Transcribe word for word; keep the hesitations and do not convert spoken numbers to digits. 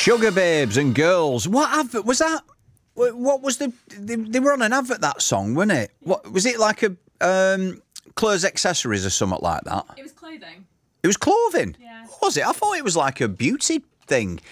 Sugar Babes and Girls. What advert was that? What was the... They, they were on an advert, that song, wasn't it? What was it, like a um, clothes accessories or something like that? It was clothing. It was clothing? Yeah. Was it? I thought it was like a beauty thing.